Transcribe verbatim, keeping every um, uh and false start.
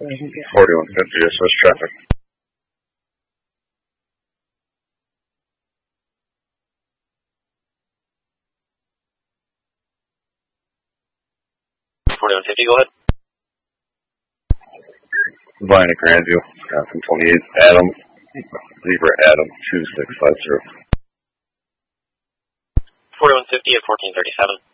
forty-one fifty, assist traffic. forty-one fifty, go ahead. Vining Grandview, Wisconsin twenty-eight, Adam, Zebra Adam two six five zero. forty-one fifty at fourteen thirty-seven.